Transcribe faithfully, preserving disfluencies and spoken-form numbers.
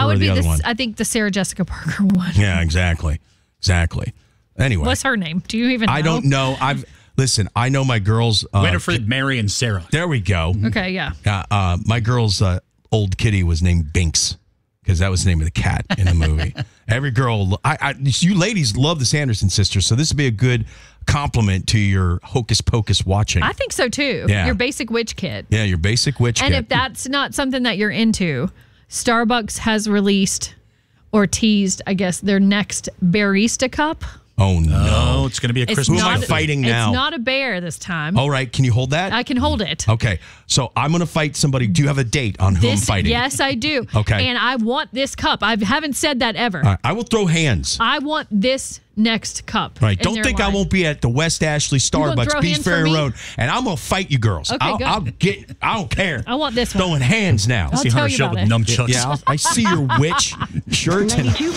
that would or the be other the, one? I think the Sarah Jessica Parker one. Yeah, exactly. Exactly. Anyway. What's her name? Do you even know? I don't know. I've Listen, I know my girls. Uh, Winifred, Mary, and Sarah. There we go. Okay, yeah. Uh, uh, my girl's uh, old kitty was named Binks because that was the name of the cat in the movie. Every girl, I, I, you ladies love the Sanderson sisters, so this would be a good compliment to your Hocus Pocus watching. I think so too. Yeah. Your basic witch kit. Yeah, your basic witch And kit. if that's not something that you're into, Starbucks has released or teased, I guess, their next Barista cup. Oh, no. Oh, it's going to be a It's Christmas. Who am I not- fighting now? It's not a bear this time. All right, can you hold that? I can hold it. Okay, so I'm going to fight somebody. Do you have a date on who I'm This, fighting? yes, I do. Okay. And I want this cup. I haven't said that ever. All right, I will throw hands. I want this next cup. All right, in don't their think I line. won't be at the West Ashley gonna Starbucks, throw Peace hands for Ferry me? Road, and I'm going to fight you girls. Okay, I'll, good. I'll get, I don't care. I want this one. Throwing hands now. I'll See tell Hunter you show about with it. nunchucks. Yeah, I'll- I see your witch shirt and